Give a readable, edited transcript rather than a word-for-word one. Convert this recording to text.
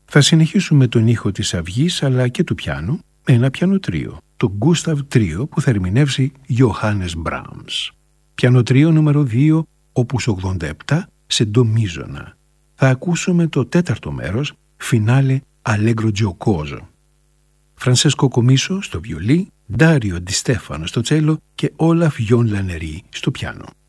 Θα συνεχίσουμε τον ήχο της αυγής αλλά και του πιάνου με ένα πιανοτρίο, το Gustav Trio που θα ερμηνεύσει Johannes Brahms. Πιανοτρίο νούμερο 2, όπους 87, σε ντο μίζωνα. Θα ακούσουμε το τέταρτο μέρος, φινάλε Allegro Giocoso. Φρανσέσκο Κομίσο στο βιολί, Ντάριο Ντι Στέφανο στο τσέλο και Όλαφ Γιον Λανερί στο πιάνο.